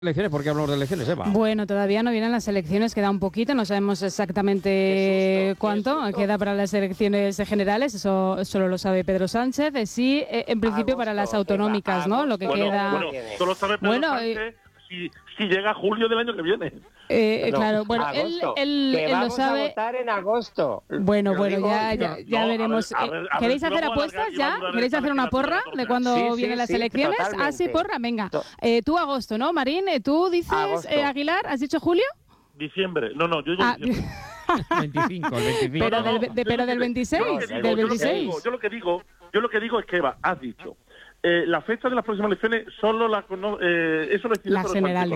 Elecciones, ¿por qué hablamos de elecciones, Eva? Bueno, todavía no vienen las elecciones, queda un poquito, no sabemos exactamente cuánto queda para las elecciones generales, eso solo lo sabe Pedro Sánchez. Sí, en principio para las autonómicas, ¿no? Lo que queda. Bueno, solo sabe Pedro Sánchez si llega julio del año que viene. Claro, bueno, él lo sabe. A votar en agosto. Bueno, ya veremos. ¿Queréis hacer apuestas ya? ¿Queréis hacer una porra de cuándo vienen las elecciones? Totalmente. Ah, sí, porra, venga. Tú agosto, ¿no, Marín? ¿Tú dices Aguilar? ¿Has dicho julio? Diciembre. No, yo digo diciembre. 25, el 25. Pero del 26, del 26. Yo lo que digo es que, Eva, has dicho, la fecha de las próximas elecciones solo eso lo decide las generales.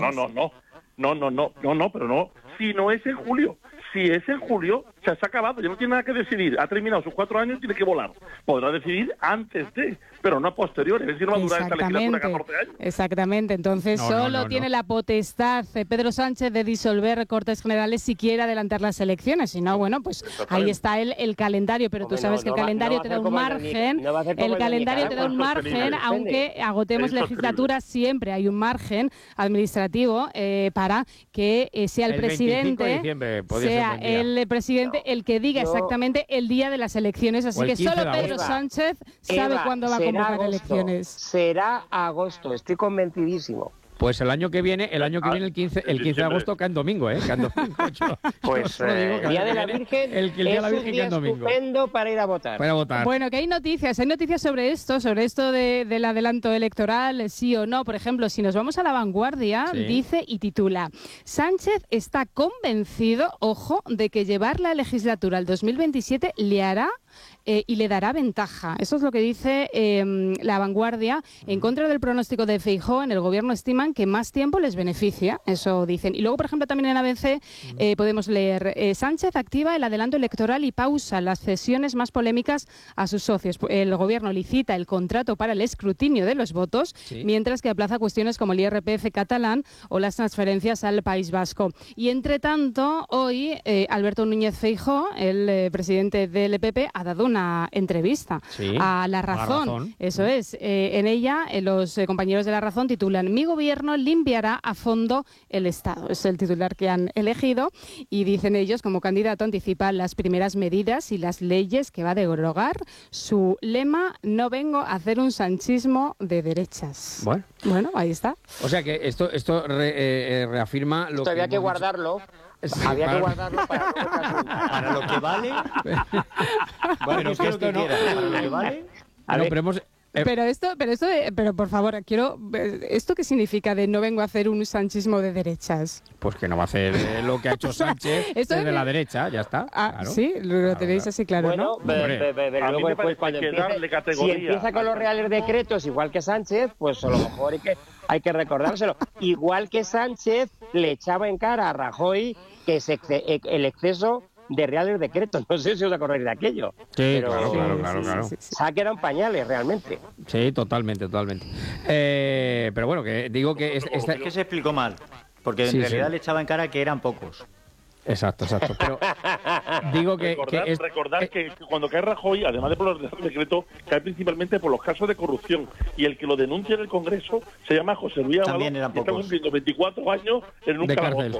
No, pero no. Si no es en julio. Si es en julio, se ha acabado, ya no tiene nada que decidir. Ha terminado sus 4 años y tiene que volar. Podrá decidir antes de, pero no a posteriori. Es decir, no va a durar esta legislatura 14 años. Exactamente. Entonces, solo tiene la potestad Pedro Sánchez de disolver Cortes Generales si quiere adelantar las elecciones. Si no, bueno, pues ahí está el calendario. Pero tú sabes que el calendario te da un margen. El calendario te da un margen, aunque agotemos legislatura, siempre hay un margen administrativo para que sea el presidente, sea el presidente el que diga exactamente el día de las elecciones. Así que solo Pedro Sánchez sabe cuándo va a convocar elecciones. Será agosto, estoy convencidísimo. Pues el año que viene, el 15 de agosto cae en domingo, ¿eh? Cae en domingo. Pues el Día de la Virgen es un día estupendo para ir a votar. Bueno, que hay noticias sobre esto del adelanto electoral, sí o no. Por ejemplo, si nos vamos a La Vanguardia, dice y titula: Sánchez está convencido, ojo, de que llevar la legislatura al 2027 le hará y le dará ventaja. Eso es lo que dice La Vanguardia. En contra del pronóstico de Feijóo, en el gobierno estiman que más tiempo les beneficia. Eso dicen. Y luego, por ejemplo, también en ABC podemos leer: Sánchez activa el adelanto electoral y pausa las cesiones más polémicas a sus socios. El gobierno licita el contrato para el escrutinio de los votos, mientras que aplaza cuestiones como el IRPF catalán o las transferencias al País Vasco. Y entre tanto, hoy Alberto Núñez Feijóo, el presidente del PP, ha dado una entrevista a La Razón. Eso es. En ella, los compañeros de La Razón titulan: Mi gobierno limpiará a fondo el Estado. Es el titular que han elegido y dicen ellos, como candidato, anticipa las primeras medidas y las leyes que va a derogar. Su lema: no vengo a hacer un sanchismo de derechas. Bueno, ahí está. O sea que esto reafirma lo que había que guardarlo. Había que guardarlo para lo que vale. Bueno, que esto no. Para lo que vale. Pero por favor, ¿esto qué significa de no vengo a hacer un sanchismo de derechas? Pues que no va a hacer lo que ha hecho Sánchez desde la derecha, ya está. Claro. Sí, lo tenéis así claro, ¿no? Luego después cuando empieza con los reales decretos, igual que Sánchez, pues a lo mejor hay que recordárselo. Igual que Sánchez le echaba en cara a Rajoy que el exceso de reales decretos. No sé si os acordáis de aquello. Sí, claro. Eran pañales, realmente. Sí, totalmente. Pero bueno, que digo que... Es que se explicó mal, porque en realidad le echaba en cara que eran pocos. Exacto. Pero digo que... Recordar que cuando cae Rajoy, además de por los decretos, cae principalmente por los casos de corrupción. Y el que lo denuncia en el Congreso se llama José Luis Ábalos. También eran pocos. Está cumpliendo 24 años en un cárcel.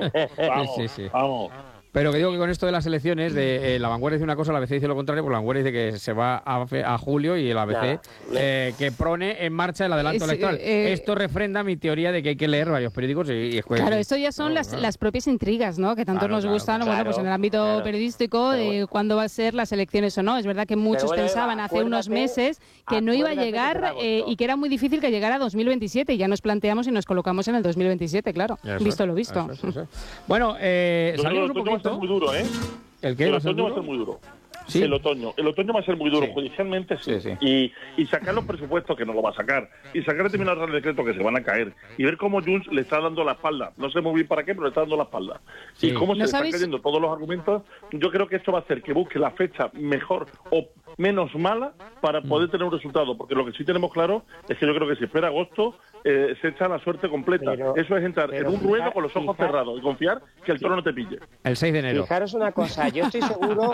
Vamos. Pero que digo que con esto de las elecciones, La Vanguardia dice una cosa, la ABC dice lo contrario, porque La Vanguardia dice que se va a julio y el ABC que pone en marcha el adelanto electoral. Esto refrenda mi teoría de que hay que leer varios periódicos y Claro, esto ya son las propias intrigas, ¿no? Que tanto nos gustan, pues en el ámbito periodístico, de cuándo va a ser las elecciones o no. Es verdad que muchos pensaban hace unos meses que no iba a llegar y que era muy difícil que llegara a 2027, y ya nos planteamos y nos colocamos en el 2027, claro. Visto lo visto. Bueno, salimos un poquito. Va a ser muy duro, ¿eh? ¿El qué? El otoño va a ser muy duro. ¿Sí? El otoño va a ser muy duro, judicialmente sí. Y sacar los presupuestos, que no lo va a sacar, y sacar determinados decretos que se van a caer, y ver cómo Junts le está dando la espalda. No sé muy bien para qué, pero le está dando la espalda. Y cómo se están cayendo todos los argumentos. Yo creo que esto va a hacer que busque la fecha mejor o menos mala para poder tener un resultado, porque lo que sí tenemos claro es que yo creo que si espera agosto se echa la suerte completa. Eso es entrar en un ruedo con los ojos cerrados y confiar que el toro no te pille. El 6 de enero. Fijaros una cosa, yo estoy seguro,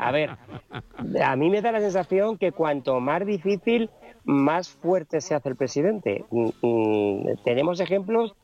a mí me da la sensación que cuanto más difícil, más fuerte se hace el presidente. Tenemos ejemplos